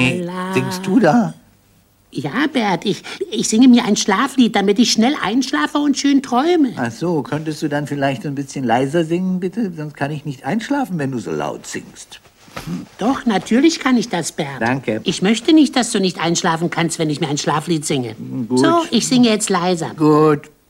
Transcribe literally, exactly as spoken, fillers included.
Singst du da? Ja, Bert, ich, ich singe mir ein Schlaflied, damit ich schnell einschlafe und schön träume. Ach so, könntest du dann vielleicht ein bisschen leiser singen, bitte? Sonst kann ich nicht einschlafen, wenn du so laut singst. Doch, natürlich kann ich das, Bert. Danke. Ich möchte nicht, dass du nicht einschlafen kannst, wenn ich mir ein Schlaflied singe. Gut. So, ich singe jetzt leiser. Gut.